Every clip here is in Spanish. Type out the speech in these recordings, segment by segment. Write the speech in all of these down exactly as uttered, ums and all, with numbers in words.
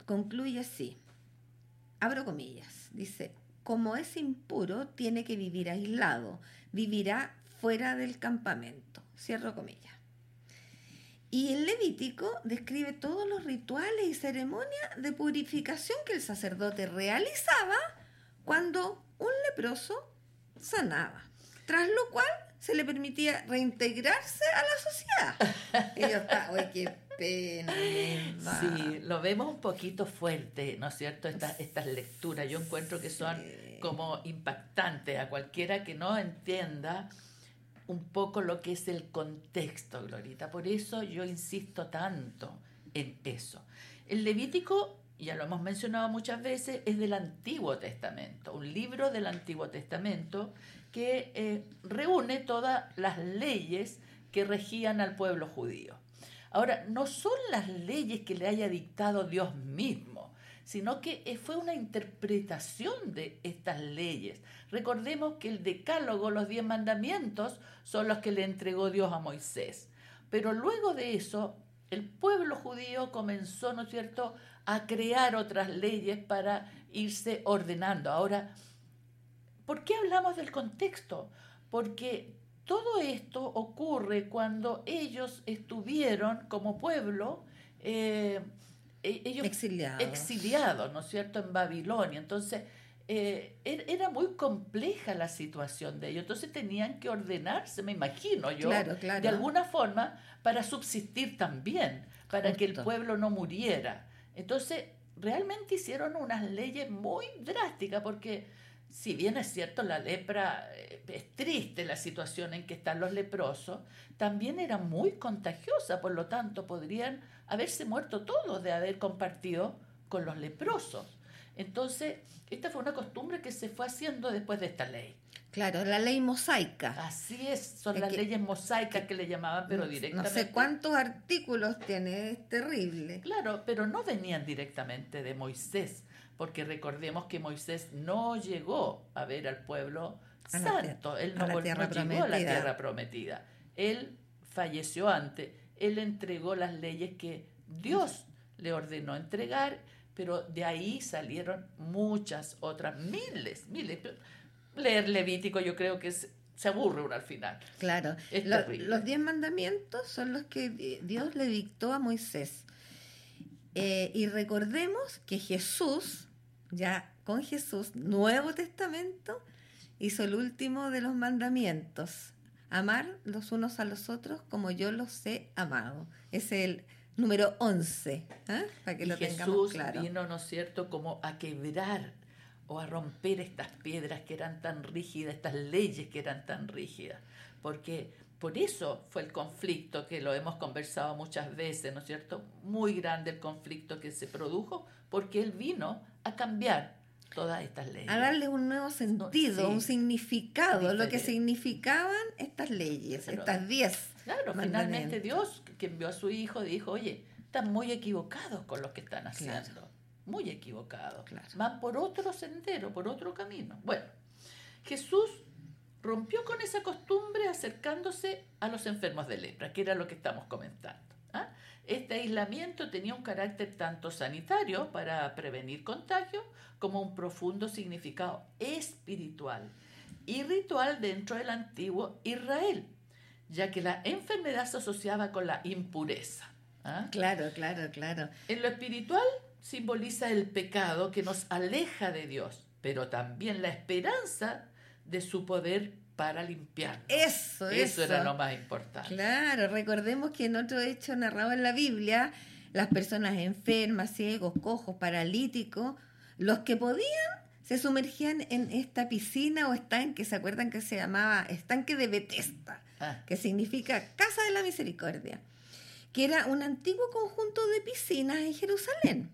concluye así, abro comillas, dice, como es impuro, tiene que vivir aislado, vivirá fuera del campamento, cierro comillas. Y el Levítico describe todos los rituales y ceremonias de purificación que el sacerdote realizaba cuando un leproso sanaba, tras lo cual se le permitía reintegrarse a la sociedad. Y yo estaba, ¡ay, qué pena! Nena. Sí, lo vemos un poquito fuerte, ¿no es cierto? Estas, estas lecturas, yo encuentro que son Sí. como impactantes a cualquiera que no entienda un poco lo que es el contexto, Glorita. Por eso yo insisto tanto en eso. El Levítico, ya lo hemos mencionado muchas veces, es del Antiguo Testamento, un libro del Antiguo Testamento que eh, reúne todas las leyes que regían al pueblo judío. Ahora, no son las leyes que le haya dictado Dios mismo, sino que fue una interpretación de estas leyes. Recordemos que el Decálogo, los diez mandamientos, son los que le entregó Dios a Moisés. Pero luego de eso, el pueblo judío comenzó, ¿no es cierto?, a crear otras leyes para irse ordenando. Ahora, ¿por qué hablamos del contexto? Porque todo esto ocurre cuando ellos estuvieron como pueblo, eh, ellos exiliados. exiliados, ¿no es cierto?, en Babilonia. Entonces, eh, era muy compleja la situación de ellos. Entonces tenían que ordenarse, me imagino yo, claro, claro. de alguna forma, para subsistir también, para Justo. que el pueblo no muriera. Entonces, realmente hicieron unas leyes muy drásticas, porque si bien es cierto, la lepra, eh, es triste la situación en que están los leprosos, también era muy contagiosa, por lo tanto podrían haberse muerto todos de haber compartido con los leprosos. Entonces, esta fue una costumbre que se fue haciendo después de esta ley. Claro, la ley mosaica. Así es, son es las que, leyes mosaicas que, que le llamaban, pero directamente... No sé cuántos artículos tiene, es terrible. Claro, pero no venían directamente de Moisés, porque recordemos que Moisés no llegó a ver al pueblo a santo, él no, no llegó prometida. a la tierra prometida. Él falleció antes, él entregó las leyes que Dios le ordenó entregar, pero de ahí salieron muchas otras, miles, miles. Leer Levítico yo creo que es, se aburre uno al final. Claro, es Lo, terrible. Los diez mandamientos son los que Dios le dictó a Moisés. Eh, y recordemos que Jesús, ya con Jesús, Nuevo Testamento, hizo el último de los mandamientos. Amar los unos a los otros como yo los he amado. Es el número once, ¿eh? Para que y lo Jesús tengamos claro. vino, ¿no es cierto?, como a quebrar o a romper estas piedras que eran tan rígidas, estas leyes que eran tan rígidas. Porque por eso fue el conflicto, que lo hemos conversado muchas veces, ¿no es cierto?, muy grande el conflicto que se produjo, porque Él vino a cambiar todas estas leyes. A darle un nuevo sentido, sí, un significado, diferente. Lo que significaban estas leyes, Pero, estas diez. Claro, finalmente Dios, que envió a su Hijo, dijo, oye, están muy equivocados con lo que están haciendo. Claro. Muy equivocados. Claro. Van por otro sendero, por otro camino. Bueno, Jesús rompió con esa costumbre acercándose a los enfermos de lepra, que era lo que estamos comentando. ¿Ah? Este aislamiento tenía un carácter tanto sanitario para prevenir contagio como un profundo significado espiritual y ritual dentro del antiguo Israel, ya que la enfermedad se asociaba con la impureza. ¿Ah? Claro, claro, claro. En lo espiritual simboliza el pecado que nos aleja de Dios, pero también la esperanza de su poder para limpiarnos. Eso, eso. Eso era lo más importante. Claro, recordemos que en otro hecho narrado en la Biblia, las personas enfermas, ciegos, cojos, paralíticos, los que podían se sumergían en esta piscina o estanque, ¿se acuerdan que se llamaba estanque de Betesda? Ah. Que significa Casa de la Misericordia, que era un antiguo conjunto de piscinas en Jerusalén.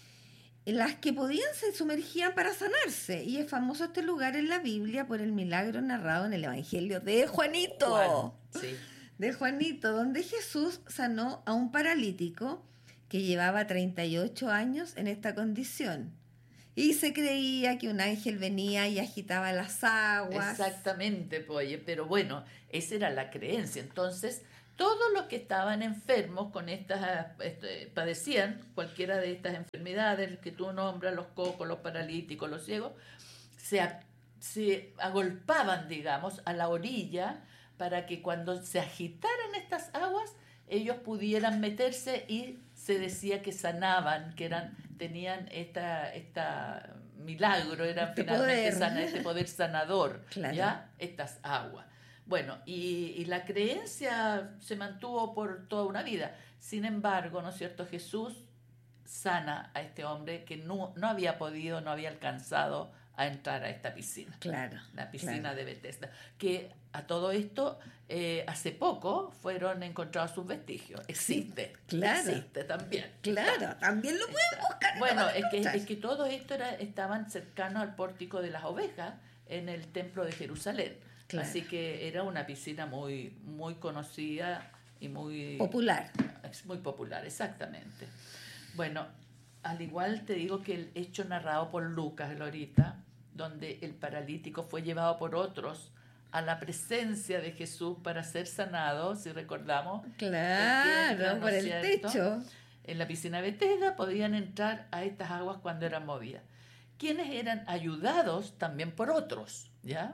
Las que podían se sumergían para sanarse, y es famoso este lugar en la Biblia por el milagro narrado en el Evangelio de Juanito, Juan, sí. de Juanito, donde Jesús sanó a un paralítico que llevaba treinta y ocho años en esta condición, y se creía que un ángel venía y agitaba las aguas. Exactamente, oye, pero bueno, esa era la creencia. Entonces todos los que estaban enfermos con estas, este, padecían cualquiera de estas enfermedades que tú nombras, los cocos, los paralíticos, los ciegos, se, se agolpaban, digamos, a la orilla para que cuando se agitaran estas aguas, ellos pudieran meterse y se decía que sanaban, que eran, tenían esta, esta milagro, eran este finalmente poder. Sana, este poder sanador, claro. ¿ya? Estas aguas. Bueno, y, y la creencia se mantuvo por toda una vida. Sin embargo, ¿no es cierto? Jesús sana a este hombre que no, no había podido, no había alcanzado a entrar a esta piscina. Claro. La piscina claro. de Bethesda. Que a todo esto, eh, hace poco fueron encontrados sus vestigios. Existe. Sí, claro. Existe también. Claro, Está, también lo pueden está. buscar. Bueno, es que, es que todo esto era, estaban cercanos al pórtico de las ovejas en el templo de Jerusalén. Claro. Así que era una piscina muy, muy conocida y muy... popular. Es muy popular, exactamente. Bueno, al igual te digo que el hecho narrado por Lucas, Glorita, donde el paralítico fue llevado por otros a la presencia de Jesús para ser sanado, si recordamos. Claro, entra, ¿no por el cierto? Techo. En la piscina de Bethesda podían entrar a estas aguas cuando eran movidas. Quienes eran ayudados también por otros, ¿ya?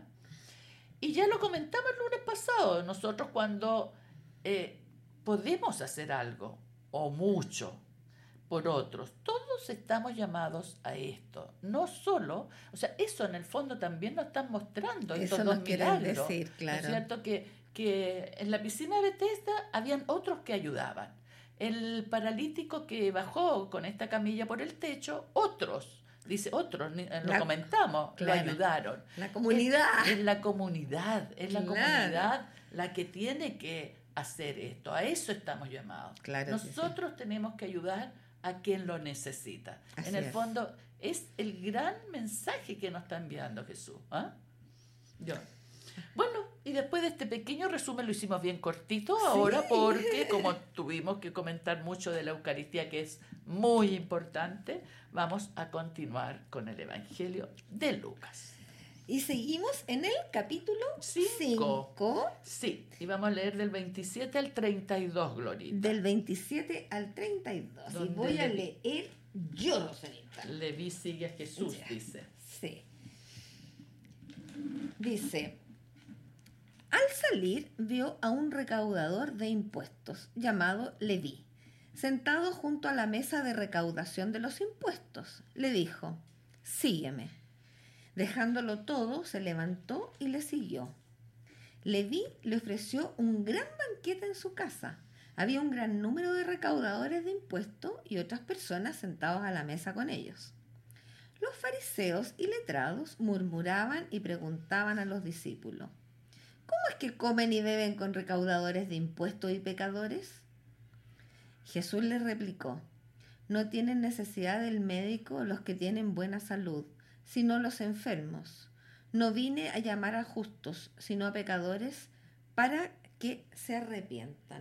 Y ya lo comentaba el lunes pasado, nosotros cuando eh, podemos hacer algo, o mucho, por otros, todos estamos llamados a esto. No solo, o sea, eso en el fondo también nos están mostrando eso estos nos dos milagros. Decir, claro. ¿No es cierto? Que, que en la piscina de Bethesda habían otros que ayudaban. El paralítico que bajó con esta camilla por el techo, otros. Dice, otros, lo la, comentamos, claro, lo ayudaron. La comunidad. Es, es la comunidad, es claro. la comunidad la que tiene que hacer esto. A eso estamos llamados. Claro Nosotros sí. tenemos que ayudar a quien lo necesita. Así en el es. fondo, es el gran mensaje que nos está enviando Jesús. ¿Ah? Yo. Bueno, y después de este pequeño resumen lo hicimos bien cortito ahora, sí. porque como tuvimos que comentar mucho de la Eucaristía, que es muy importante, vamos a continuar con el Evangelio de Lucas. Y seguimos en el capítulo cinco. Sí, y vamos a leer del veintisiete al treinta y dos, Glorita. Del veintisiete al treinta y dos. Y voy Levi, a leer yo, Rosalita. Leví sigue a Jesús, ya. dice. Sí. Dice... Al salir, vio a un recaudador de impuestos, llamado Leví, sentado junto a la mesa de recaudación de los impuestos. Le dijo, sígueme. Dejándolo todo, se levantó y le siguió. Leví le ofreció un gran banquete en su casa. Había un gran número de recaudadores de impuestos y otras personas sentados a la mesa con ellos. Los fariseos y letrados murmuraban y preguntaban a los discípulos, ¿cómo es que comen y beben con recaudadores de impuestos y pecadores? Jesús les replicó, no tienen necesidad del médico los que tienen buena salud, sino los enfermos. No vine a llamar a justos, sino a pecadores, para que se arrepientan.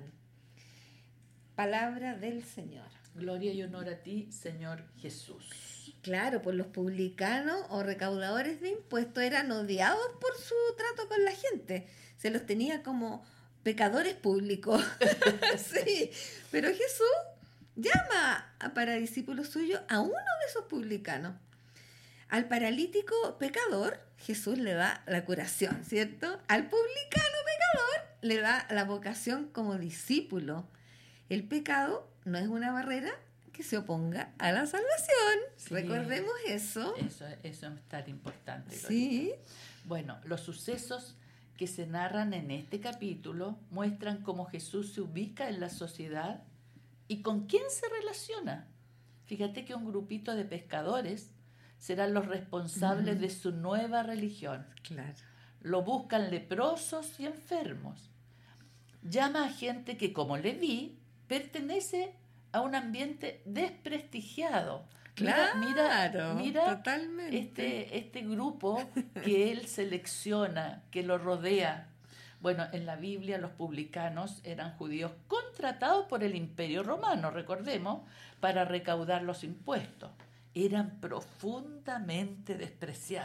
Palabra del Señor. Gloria y honor a ti, Señor Jesús. Claro, pues los publicanos o recaudadores de impuestos eran odiados por su trato con la gente. Se los tenía como pecadores públicos. Sí, pero Jesús llama a, para discípulos suyos a uno de esos publicanos. Al paralítico pecador, Jesús le da la curación, ¿cierto? Al publicano pecador le da la vocación como discípulo. El pecado no es una barrera que se oponga a la salvación. Sí, recordemos eso. Eso, eso es tan importante. Sí. Bueno, los sucesos que se narran en este capítulo muestran cómo Jesús se ubica en la sociedad y con quién se relaciona. Fíjate que un grupito de pescadores serán los responsables uh-huh. de su nueva religión. Claro. Lo buscan leprosos y enfermos. Llama a gente que, como Leví, pertenece a un ambiente desprestigiado. Claro, mira, mira, mira totalmente. Este, este grupo que él selecciona, que lo rodea. Bueno, en la Biblia los publicanos eran judíos contratados por el Imperio Romano, recordemos, para recaudar los impuestos. Eran profundamente despreciados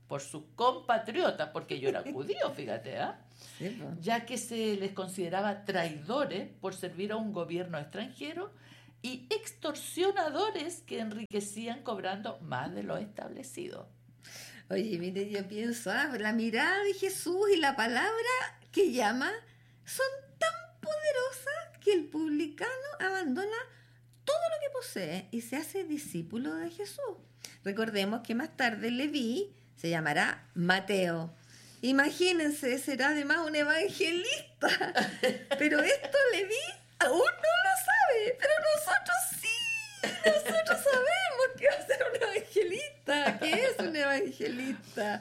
por sus compatriotas, porque ellos eran judíos, fíjate, ¿ah? Sí, po. Ya que se les consideraba traidores por servir a un gobierno extranjero y extorsionadores que enriquecían cobrando más de lo establecido. Oye, mire, yo pienso, ah, la mirada de Jesús y la palabra que llama son tan poderosas que el publicano abandona todo lo que posee y se hace discípulo de Jesús. Recordemos que más tarde Leví se llamará Mateo. Imagínense, será además un evangelista. Pero esto Leví aún no lo sabe, pero nosotros sí. Nosotros sabemos que va a ser un evangelista, que es un evangelista.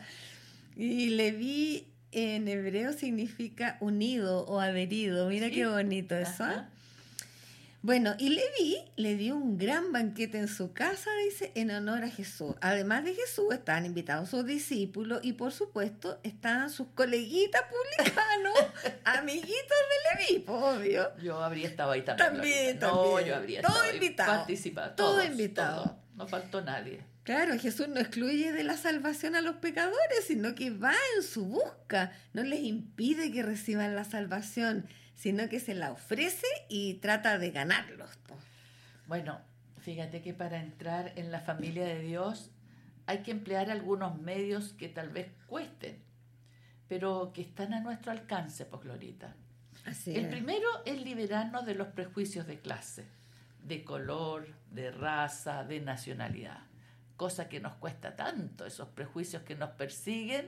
Y Leví en hebreo significa unido o adherido. Mira Sí. qué bonito eso. ¿eh? Ajá. Bueno, y Leví le dio un gran banquete en su casa, dice, en honor a Jesús. Además de Jesús, estaban invitados sus discípulos y, por supuesto, estaban sus coleguitas publicanos, amiguitos de Leví, pues, obvio. Yo habría estado ahí también. También, Glorita. No, también. yo habría Todo estado ahí, invitado. participado. Todo Todos, invitado. todos. No faltó nadie. Claro, Jesús no excluye de la salvación a los pecadores, sino que va en su busca. No les impide que reciban la salvación, sino que se la ofrece y trata de ganarlos. po. Bueno, fíjate que para entrar en la familia de Dios hay que emplear algunos medios que tal vez cuesten, pero que están a nuestro alcance, pues, Glorita. Así El es. primero es liberarnos de los prejuicios de clase, de color, de raza, de nacionalidad. Cosa que nos cuesta tanto, esos prejuicios que nos persiguen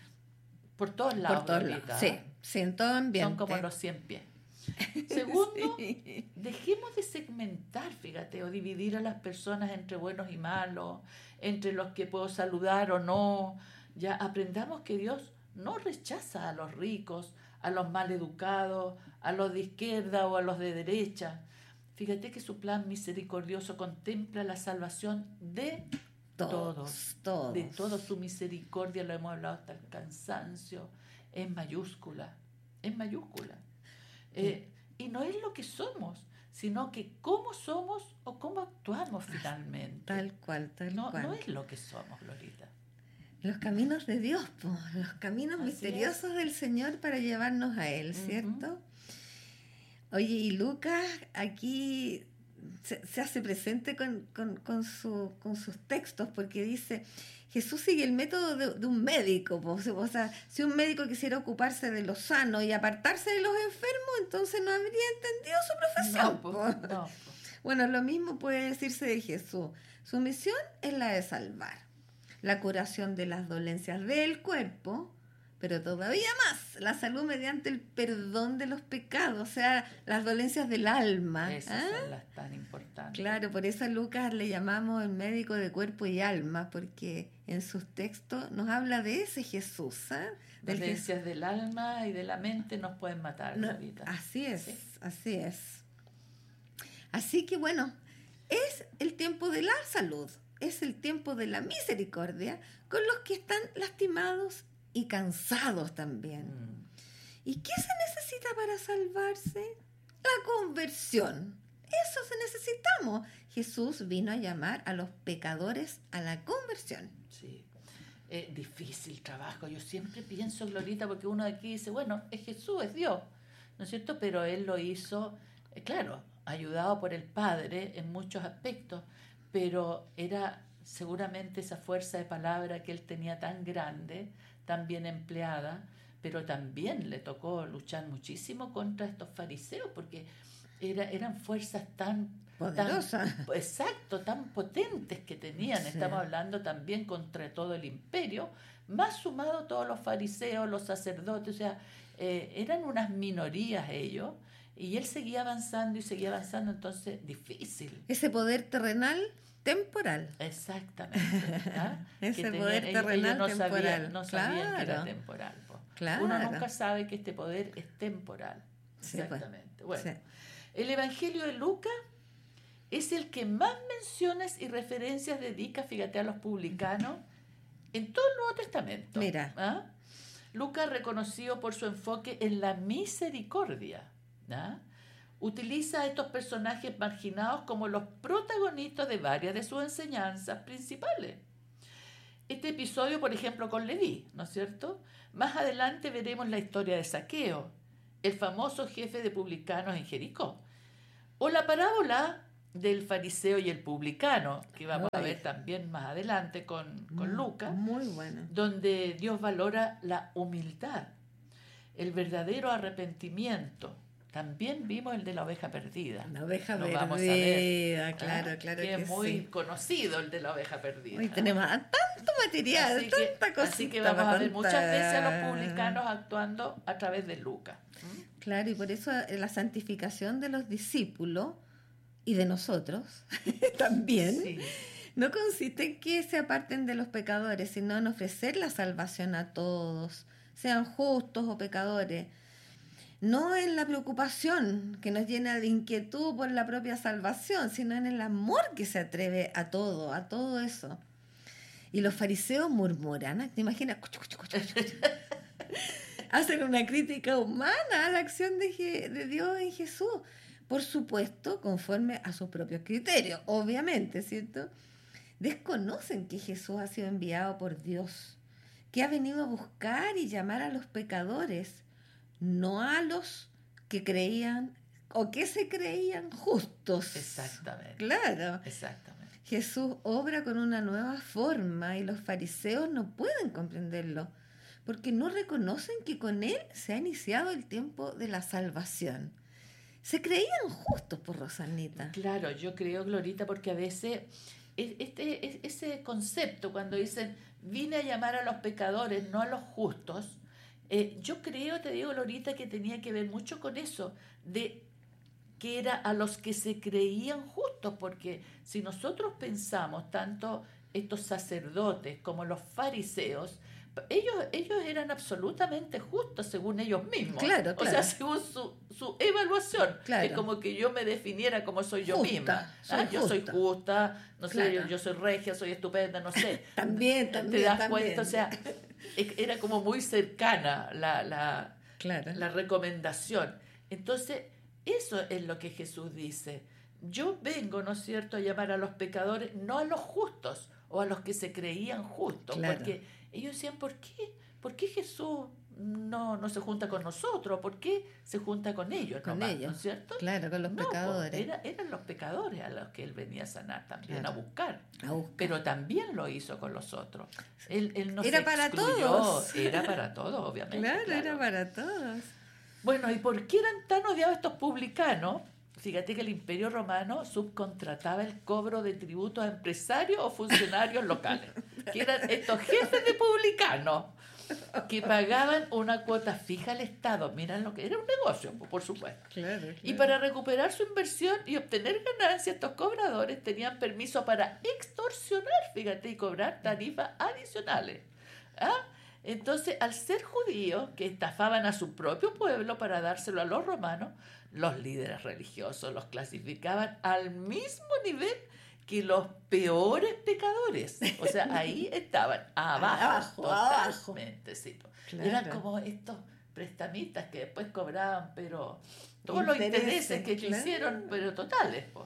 por todos lados. Por todos Glorita, lados. Sí, ¿eh? sí, en todo ambiente. Son como los cien pies. Segundo, Sí. dejemos de segmentar, fíjate, o dividir a las personas entre buenos y malos, entre los que puedo saludar o no. Ya aprendamos que Dios no rechaza a los ricos, a los mal educados, a los de izquierda o a los de derecha. Fíjate que su plan misericordioso contempla la salvación de Todos, todos. todos. De toda su misericordia, lo hemos hablado hasta el cansancio, en mayúscula, en mayúscula. Eh, y no es lo que somos, sino que cómo somos o cómo actuamos finalmente. Tal cual, tal no, cual. no es lo que somos, Glorita. Los caminos de Dios, po, los caminos Así misteriosos del Señor para llevarnos a Él, Ujú. ¿cierto? Oye, y Lucas aquí se, se hace presente con, con, con, su, con sus textos porque dice, Jesús sigue el método de, de un médico, po. O sea, si un médico quisiera ocuparse de los sanos y apartarse de los enfermos, entonces no habría entendido su profesión. No, po, po. no, po. Bueno, lo mismo puede decirse de Jesús. Su misión es la de salvar, la curación de las dolencias del cuerpo, pero todavía más, la salud mediante el perdón de los pecados, o sea, las dolencias del alma. Esas ¿ah? son las tan importantes. Claro, por eso a Lucas le llamamos el médico de cuerpo y alma, porque en sus textos nos habla de ese Jesús, ¿ah? Del Dolencias del alma y de la mente nos pueden matar, No, Glorita. así es, Sí. así es. Así que bueno, es el tiempo de la salud, es el tiempo de la misericordia con los que están lastimados y cansados también. Mm. ¿Y qué se necesita para salvarse? La conversión. Eso se necesitamos. Jesús vino a llamar a los pecadores a la conversión. Sí. Eh, difícil trabajo. Yo siempre pienso, Glorita, porque uno de aquí dice, bueno, es Jesús, es Dios, ¿no es cierto? Pero Él lo hizo, eh, claro, ayudado por el Padre en muchos aspectos, pero era seguramente esa fuerza de palabra que Él tenía tan grande, tan bien empleada, pero también le tocó luchar muchísimo contra estos fariseos, porque era, eran fuerzas tan Poderosa. tan- exacto, tan potentes que tenían. Sí. Estamos hablando también contra todo el imperio, más sumado todos los fariseos, los sacerdotes, o sea, eh, eran unas minorías ellos, y él seguía avanzando y seguía avanzando, entonces difícil. Ese poder terrenal temporal. Exactamente. ¿ah? Ese Que poder ellos- terrenal ellos no temporal. Sabían, no sabían que era Claro. temporal. po. Claro. Uno nunca sabe que este poder es temporal. Sí, pues. Exactamente. Bueno, Sí. el Evangelio de Lucas es el que más menciones y referencias dedica, fíjate, a los publicanos en todo el Nuevo Testamento. Mira. ¿ah? Lucas, reconocido por su enfoque en la misericordia, ¿ah? utiliza a estos personajes marginados como los protagonistas de varias de sus enseñanzas principales. este episodio, por ejemplo, con Leví, ¿no es cierto? Más adelante veremos la historia de Zaqueo, el famoso jefe de publicanos en Jericó. O la parábola del fariseo y el publicano, que vamos Ay. a ver también más adelante con, con Lucas, muy bueno. donde Dios valora la humildad, el verdadero arrepentimiento. También vimos el de la oveja perdida. La oveja Lo perdida, vamos a ver, claro, ¿eh? claro que, que es muy sí. conocido el de la oveja perdida. Hoy tenemos tanto material, así tanta que, cosa. Así que vamos a ver muchas veces a los publicanos actuando a través de Lucas. ¿Mm? Claro, y por eso la santificación de los discípulos y de nosotros también sí. no consiste en que se aparten de los pecadores, sino en ofrecer la salvación a todos, sean justos o pecadores. No en la preocupación que nos llena de inquietud por la propia salvación, sino en el amor que se atreve a todo, a todo eso. Y los fariseos murmuran, ¿te imaginas? Hacen una crítica humana a la acción de, Je- de Dios en Jesús. Por supuesto, conforme a sus propios criterios, obviamente, ¿cierto? Desconocen que Jesús ha sido enviado por Dios, que ha venido a buscar y llamar a los pecadores, no a los que creían o que se creían justos. Exactamente. Claro. Exactamente. Jesús obra con una nueva forma y los fariseos no pueden comprenderlo, porque no reconocen que con él se ha iniciado el tiempo de la salvación. Se creían justos por Rosanita. Claro, yo creo, Glorita, porque a veces este, ese concepto, cuando dicen, vine a llamar a los pecadores, no a los justos, eh, yo creo, te digo, Glorita, que tenía que ver mucho con eso, de que era a los que se creían justos, porque si nosotros pensamos, tanto estos sacerdotes como los fariseos, ellos, ellos eran absolutamente justos según ellos mismos. Claro, claro. O sea, según su, su evaluación. Claro. Es como que yo me definiera como soy yo Justa, misma. soy Ah, yo soy justa, no claro. sé, yo, yo soy regia, soy estupenda, no sé. También, también. ¿Te das también. cuenta? O sea, era como muy cercana la, la, claro. la recomendación. Entonces, eso es lo que Jesús dice. Yo vengo, ¿no es cierto?, a llamar a los pecadores, no a los justos o a los que se creían justos. Claro. Porque ellos decían, ¿por qué? ¿Por qué Jesús no, no se junta con nosotros? ¿Por qué se junta con ellos? Con nomás, ellos, ¿no es cierto? Claro, con los no, pecadores. Era, eran los pecadores a los que él venía a sanar también, claro. a, buscar. a buscar. Pero también lo hizo con los otros. Él, él no era se para excluyó. todos. Era para todos, obviamente. Claro, claro, era para todos. Bueno, ¿y por qué eran tan odiados estos publicanos? Fíjate que el Imperio Romano subcontrataba el cobro de tributos a empresarios o funcionarios locales, que eran estos jefes de publicanos, que pagaban una cuota fija al Estado. Miren lo que era un negocio, por supuesto. Claro, claro. Y para recuperar su inversión y obtener ganancias, estos cobradores tenían permiso para extorsionar, fíjate, y cobrar tarifas adicionales. ¿Ah? Entonces, al ser judíos que estafaban a su propio pueblo para dárselo a los romanos, los líderes religiosos los clasificaban al mismo nivel que los peores pecadores. O sea, ahí estaban, abajo, abajo totalmente. Sí. Claro. Eran como estos prestamistas que después cobraban, pero todos los intereses que claro. hicieron, pero totales. Pues.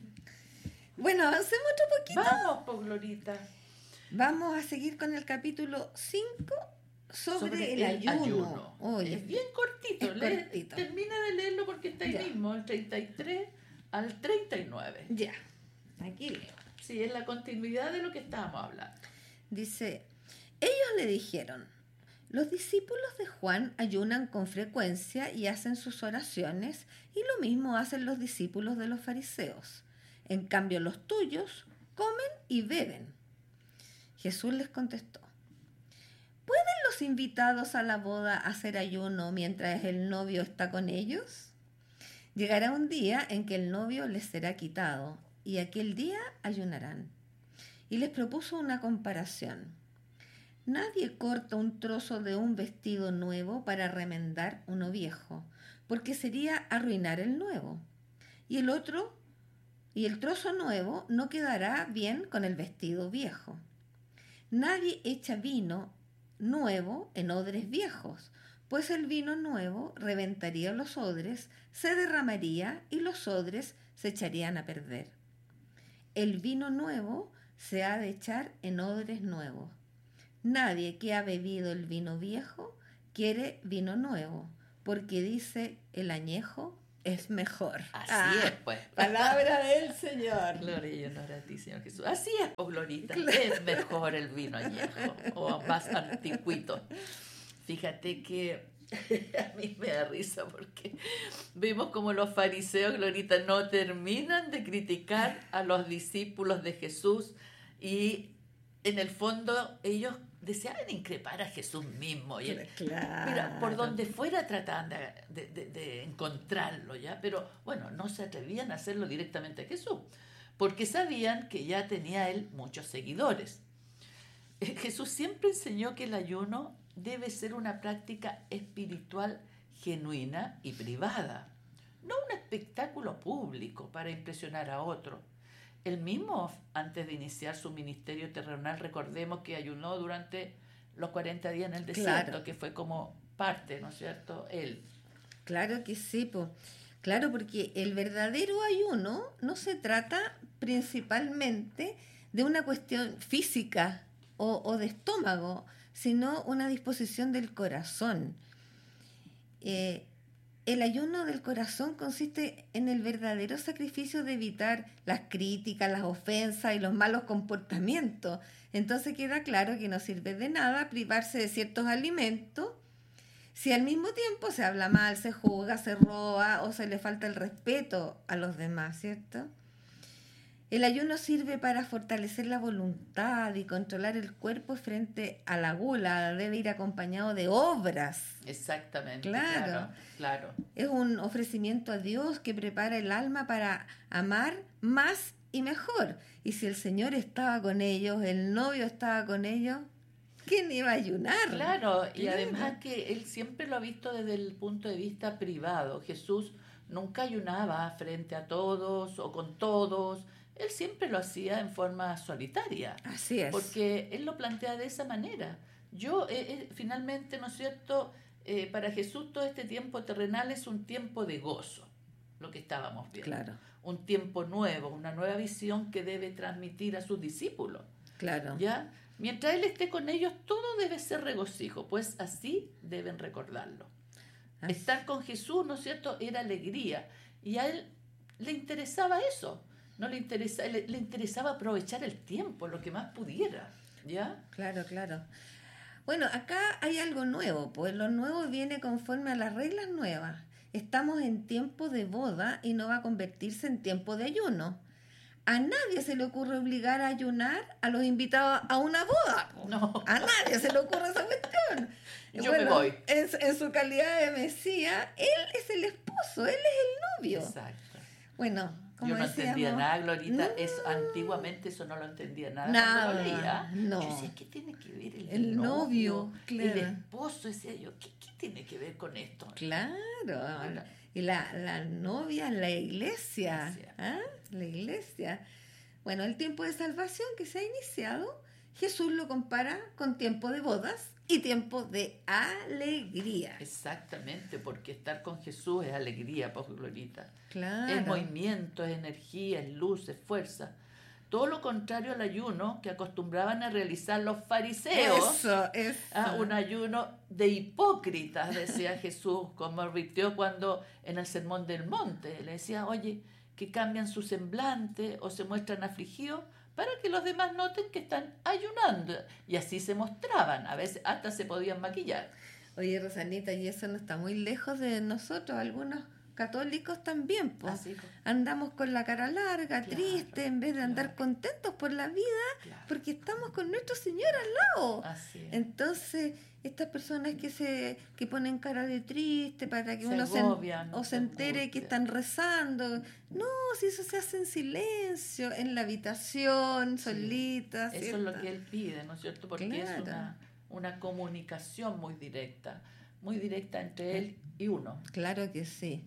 Mm. Bueno, avancemos otro poquito. Vamos, pues, Glorita. Vamos a seguir con el capítulo cinco sobre, sobre el, el ayuno. ayuno. Oye, es bien cortito. es Lee, cortito. termina de leerlo porque está ahí Ya. mismo, el treinta y tres al treinta y nueve. Ya, aquí leo. Sí, es la continuidad de lo que estábamos hablando. Dice, ellos le dijeron, los discípulos de Juan ayunan con frecuencia y hacen sus oraciones, y lo mismo hacen los discípulos de los fariseos. En cambio, los tuyos comen y beben. Jesús les contestó, ¿pueden los invitados a la boda hacer ayuno mientras el novio está con ellos? Llegará un día en que el novio les será quitado, y aquel día ayunarán. Y les propuso una comparación. Nadie corta un trozo de un vestido nuevo para remendar uno viejo, porque sería arruinar el nuevo. Y el otro, y el trozo nuevo no quedará bien con el vestido viejo. Nadie echa vino nuevo en odres viejos, pues el vino nuevo reventaría los odres, se derramaría y los odres se echarían a perder. El vino nuevo se ha de echar en odres nuevos, Nadie que ha bebido el vino viejo quiere vino nuevo, porque dice el añejo es mejor. Así Ah, es, pues. Palabra del Señor. Gloria y honor a ti, Señor Jesús. Así es, pues, Glorita. Claro. Es mejor el vino añejo o más anticuito. Fíjate que a mí me da risa porque vemos como los fariseos, Glorita, no terminan de criticar a los discípulos de Jesús y en el fondo ellos deseaban increpar a Jesús mismo. Y él, Claro. Mira, por donde fuera trataban de, de, de, de encontrarlo, ¿ya? Pero bueno, no se atrevían a hacerlo directamente a Jesús, porque sabían que ya tenía él muchos seguidores. Eh, Jesús siempre enseñó que el ayuno debe ser una práctica espiritual genuina y privada, no un espectáculo público para impresionar a otros. Él mismo, antes de iniciar su ministerio terrenal, recordemos que ayunó durante los cuarenta días en el desierto, Claro. que fue como parte, ¿no es cierto?, él. Claro que sí, po. Claro, porque el verdadero ayuno no se trata principalmente de una cuestión física o, o de estómago, sino una disposición del corazón. Eh, el ayuno del corazón consiste en el verdadero sacrificio de evitar las críticas, las ofensas y los malos comportamientos. Entonces queda claro que no sirve de nada privarse de ciertos alimentos si al mismo tiempo se habla mal, se juzga, se roba o se le falta el respeto a los demás, ¿cierto? El ayuno sirve para fortalecer la voluntad y controlar el cuerpo frente a la gula. Debe ir acompañado de obras. Exactamente, Claro. claro, claro. Es un ofrecimiento a Dios que prepara el alma para amar más y mejor. Y si el Señor estaba con ellos, el novio estaba con ellos, ¿quién iba a ayunar? Claro, y Claro. además que él siempre lo ha visto desde el punto de vista privado. Jesús nunca ayunaba frente a todos o con todos. Él siempre lo hacía en forma solitaria. Así es. Porque él lo plantea de esa manera. Yo, eh, eh, finalmente, ¿no es cierto? Eh, para Jesús todo este tiempo terrenal es un tiempo de gozo, lo que estábamos viendo. Claro, Un tiempo nuevo, una nueva visión que debe transmitir a sus discípulos. claro. ¿Ya? Mientras él esté con ellos, todo debe ser regocijo, pues así deben recordarlo. Así- Estar con Jesús, ¿no es cierto?, era alegría. Y a él le interesaba eso. No le, interesa, le, le interesaba aprovechar el tiempo, lo que más pudiera. ¿Ya? Claro, claro. Bueno, acá hay algo nuevo, pues lo nuevo viene conforme a las reglas nuevas. Estamos en tiempo de boda y no va a convertirse en tiempo de ayuno. A nadie se le ocurre obligar a ayunar a los invitados a una boda. po. No. A nadie se le ocurre esa cuestión. Yo me voy. En, en su calidad de Mesías, él es el esposo, él es el novio. Exacto. Bueno, como Yo no decíamos, entendía nada, Glorita. no. Eso, antiguamente eso no lo entendía nada. Nada, Cuando lo leía, no. yo decía, ¿qué tiene que ver el, El novio, claro. El esposo, decía yo, ¿qué, qué tiene que ver con esto? Claro. Ahora, Y la, la novia, la iglesia. Iglesia. ¿Ah? La iglesia. Bueno, el tiempo de salvación que se ha iniciado, Jesús lo compara con tiempo de bodas y tiempo de alegría. Exactamente, porque estar con Jesús es alegría, pues, Glorita. Claro. Es movimiento, es energía, es luz, es fuerza. Todo lo contrario al ayuno que acostumbraban a realizar los fariseos. Eso, eso. Ah, un ayuno de hipócritas, decía Jesús, como advirtió cuando en el Sermón del Monte le decía, oye, que cambian su semblante o se muestran afligidos para que los demás noten que están ayunando. Y así se mostraban, a veces hasta se podían maquillar. Oye, Rosanita, y eso no está muy lejos de nosotros, algunos católicos también, pues. Así, pues. Andamos con la cara larga, Claro, triste, en vez de andar claro. contentos por la vida, Claro. porque estamos con nuestro Señor al lado. Así es. Entonces, estas personas que se que ponen cara de triste para que Se uno agobian, se, o se se entere que angustian. están rezando. No, si eso se hace en silencio, en la habitación, Sí. solita. Eso ¿cierto? es lo que él pide, ¿no es cierto? Porque es Claro. una, una comunicación muy directa, muy directa entre él y uno. Claro que sí.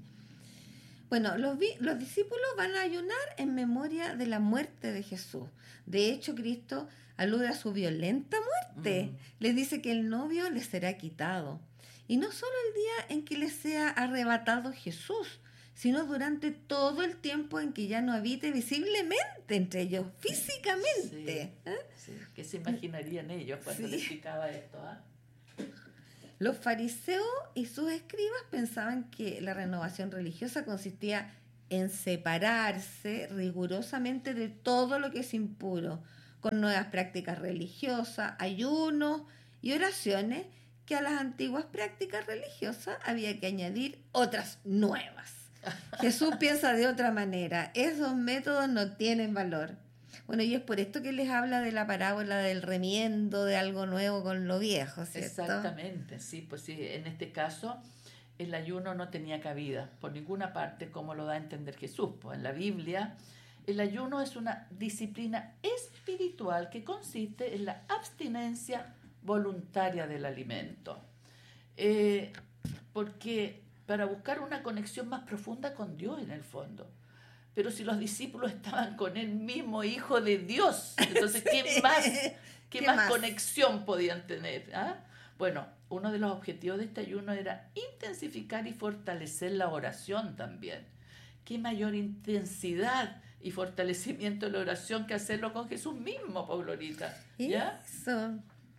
Bueno, los, vi- los discípulos van a ayunar en memoria de la muerte de Jesús. De hecho, Cristo alude a su violenta muerte. Mm. Les dice que el novio les será quitado. Y no solo el día en que les sea arrebatado Jesús, sino durante todo el tiempo en que ya no habite visiblemente entre ellos, físicamente. Sí. ¿eh? sí. ¿Qué se imaginarían ellos cuando Sí. les explicaba esto? ¿Ah? Los fariseos y sus escribas pensaban que la renovación religiosa consistía en separarse rigurosamente de todo lo que es impuro, con nuevas prácticas religiosas, ayunos y oraciones, que a las antiguas prácticas religiosas había que añadir otras nuevas. Jesús piensa de otra manera. Esos métodos no tienen valor. Bueno, y es por esto que les habla de la parábola del remiendo de algo nuevo con lo viejo, ¿cierto? Exactamente, sí, pues sí, en este caso el ayuno no tenía cabida por ninguna parte, como lo da a entender Jesús. Pues en la Biblia el ayuno es una disciplina espiritual que consiste en la abstinencia voluntaria del alimento. Eh, porque para buscar una conexión más profunda con Dios en el fondo. Pero si los discípulos estaban con el mismo Hijo de Dios, entonces ¿qué Sí. más, qué ¿Qué más, más? conexión podían tener? ¿Ah? Bueno, uno de los objetivos de este ayuno era intensificar y fortalecer la oración también. ¿Qué mayor intensidad y fortalecimiento de la oración que hacerlo con Jesús mismo, Paulorita? ¿Ya? Eso.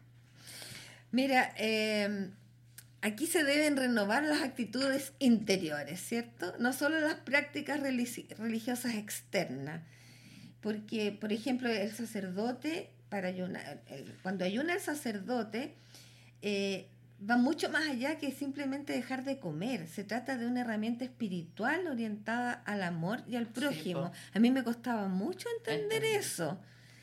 Mira, eh, aquí se deben renovar las actitudes interiores, ¿cierto? No solo las prácticas religi- religiosas externas. Porque, por ejemplo, el sacerdote, para ayunar, el- cuando ayuna el sacerdote, eh, va mucho más allá que simplemente dejar de comer. Se trata de una herramienta espiritual orientada al amor y al prójimo. po. A mí me costaba mucho entender Entender. eso.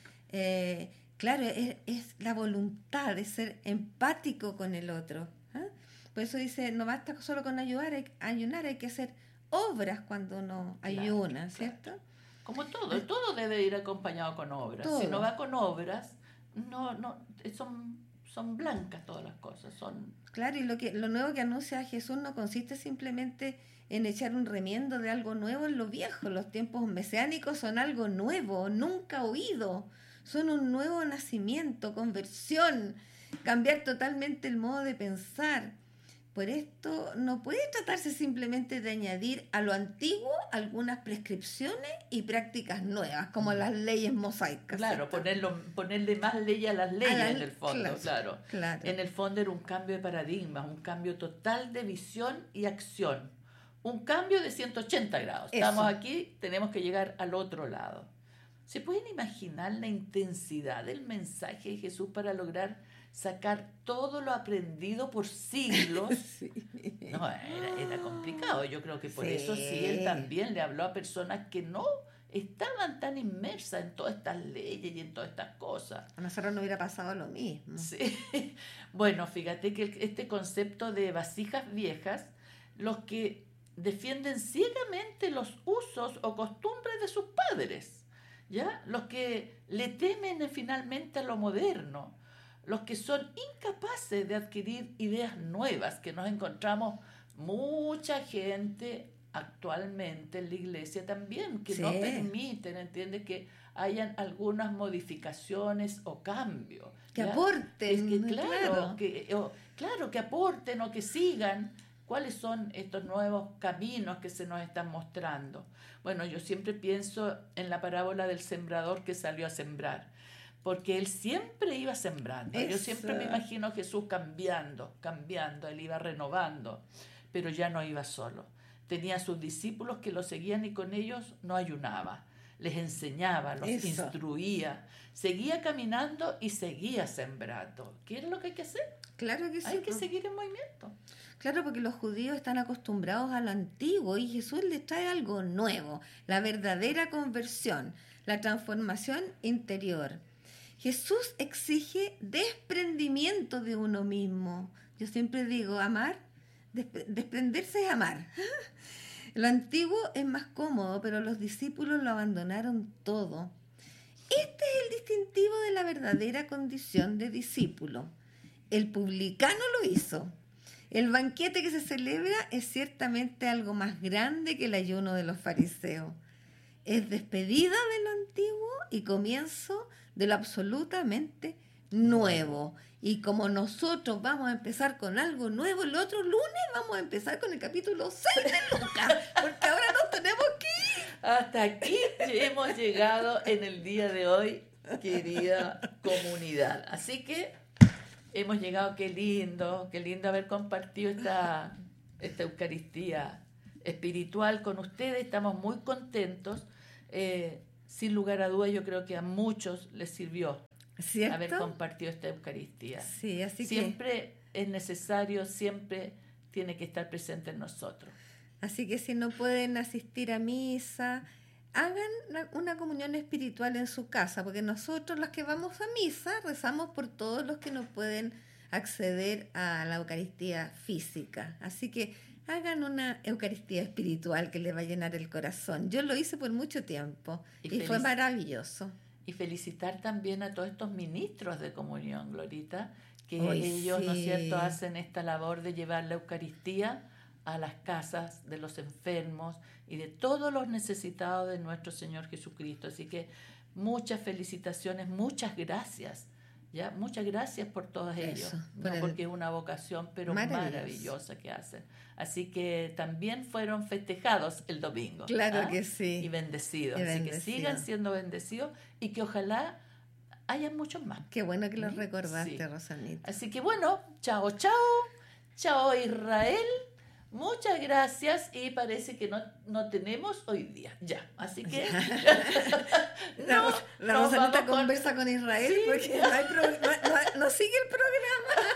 Eh, claro, es, es la voluntad de ser empático con el otro. ¿Ah? Por eso dice, no basta solo con ayudar, hay, ayunar, hay que hacer obras cuando uno Claro, ayuna, claro. ¿cierto? Como todo, todo debe ir acompañado con obras. Todo. Si no va con obras, no, no, son, son blancas todas las cosas. Son, Claro, y lo que lo nuevo que anuncia Jesús no consiste simplemente en echar un remiendo de algo nuevo en lo viejo. Los tiempos mesiánicos son algo nuevo, nunca oído. Son un nuevo nacimiento, conversión, cambiar totalmente el modo de pensar. Por esto no puede tratarse simplemente de añadir a lo antiguo algunas prescripciones y prácticas nuevas, como las leyes mosaicas. claro, ¿cierto? ponerlo, ponerle más ley a las leyes A la- en el fondo, claro, claro. claro. En el fondo era un cambio de paradigma, un cambio total de visión y acción. Un cambio de ciento ochenta grados. Eso. Estamos aquí, tenemos que llegar al otro lado. ¿Se pueden imaginar la intensidad del mensaje de Jesús para lograr sacar todo lo aprendido por siglos? Sí. No, era, era complicado. Yo creo que por Sí. eso sí él también le habló a personas que no estaban tan inmersas en todas estas leyes y en todas estas cosas. A nosotros no hubiera pasado lo mismo. Sí. Bueno, fíjate que el- este concepto de vasijas viejas, los que defienden ciegamente los usos o costumbres de sus padres, ¿ya? Los que le temen eh, finalmente a lo moderno, los que son incapaces de adquirir ideas nuevas, que nos encontramos mucha gente actualmente en la iglesia también, que no Sí. permiten, ¿entiendes?, que hayan algunas modificaciones o cambios. Que ¿ya? aporten, Es que, claro, claro. Que, o- claro, que aporten o que sigan. ¿Cuáles son estos nuevos caminos que se nos están mostrando? Bueno, yo siempre pienso en la parábola del sembrador que salió a sembrar, porque él siempre iba sembrando. Yo Eso. siempre me imagino a Jesús cambiando, cambiando, él iba renovando, pero ya no iba solo. Tenía a sus discípulos que lo seguían y con ellos no ayunaba. Les enseñaba, los Eso. instruía, seguía caminando y seguía sembrando. ¿Qué es lo que hay que hacer? Claro que sí. Hay que pues. seguir en movimiento. Claro, porque los judíos están acostumbrados a lo antiguo y Jesús les trae algo nuevo, la verdadera conversión, la transformación interior. Jesús exige desprendimiento de uno mismo. Yo siempre digo, amar, despre- desprenderse es amar. Lo antiguo es más cómodo, pero los discípulos lo abandonaron todo. Este es el distintivo de la verdadera condición de discípulo. El publicano lo hizo. El banquete que se celebra es ciertamente algo más grande que el ayuno de los fariseos. Es despedida de lo antiguo y comienzo de lo absolutamente nuevo. Y como nosotros vamos a empezar con algo nuevo, el otro lunes vamos a empezar con el capítulo seis de Lucas, porque ahora nos tenemos que ir. Hasta aquí hemos llegado en el día de hoy. querida comunidad. Así que hemos llegado, qué lindo, qué lindo haber compartido esta, esta Eucaristía espiritual con ustedes. Estamos muy contentos. Eh, sin lugar a dudas, yo creo que a muchos les sirvió ¿Cierto? haber compartido esta Eucaristía. Sí, así siempre que... es necesario, siempre tiene que estar presente en nosotros. Así que si no pueden asistir a misa, hagan una, una comunión espiritual en su casa, porque nosotros los que vamos a misa rezamos por todos los que no pueden acceder a la Eucaristía física. Así que hagan una Eucaristía espiritual que les va a llenar el corazón. Yo lo hice por mucho tiempo y, y fue maravilloso. Y felicitar también a todos estos ministros de comunión, Glorita, que Hoy ellos, sí. ¿no es cierto?, hacen esta labor de llevar la Eucaristía a las casas de los enfermos y de todos los necesitados de nuestro Señor Jesucristo. Así que muchas felicitaciones, muchas gracias, ¿ya? Muchas gracias por todos ellos, Eso, no por el... porque es una vocación, pero maravilloso. maravillosa que hacen. Así que también fueron festejados el domingo. Claro ¿ah? que sí. Y bendecidos. Y Así bendecido. que sigan siendo bendecidos y que ojalá haya muchos más. Qué bueno que lo ¿sí? recordaste, sí. Rosanita. Así que bueno, chao, chao. Chao, Israel. Muchas gracias y parece que no, no tenemos hoy día. Ya, así que... no, la la Rosanita conversa con, con Israel sí. porque no, hay pro, no, no, no sigue el programa.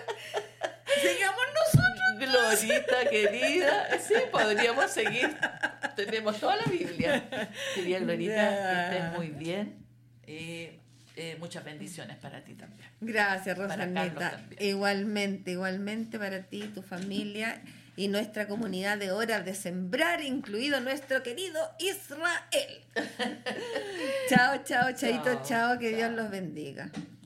Sigamos nosotros. Glorita querida. Sí, podríamos seguir. Tenemos toda la Biblia. Querida Glorita, yeah. que estés muy bien. Eh, eh, muchas bendiciones para ti también. Gracias, Rosanita. Igualmente, igualmente para ti, tu familia y nuestra comunidad de Horas de Sembrar, incluido nuestro querido Israel. Chao, chao, chaito, chao, chao, que chao. Dios los bendiga.